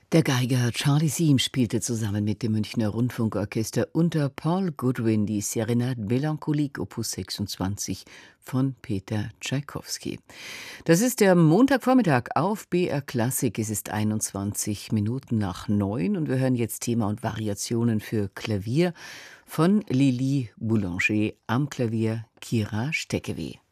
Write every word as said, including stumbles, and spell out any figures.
Der Geiger Charlie Siem spielte zusammen mit dem Münchner Rundfunkorchester unter Paul Goodwin die Serenade Melancholique Opus sechsundzwanzig von Peter Tschaikowski. Das ist der Montagvormittag auf B R Klassik. Es ist einundzwanzig Minuten nach neun und wir hören jetzt Thema und Variationen für Klavier von Lili Boulanger, am Klavier Kira Steckewe.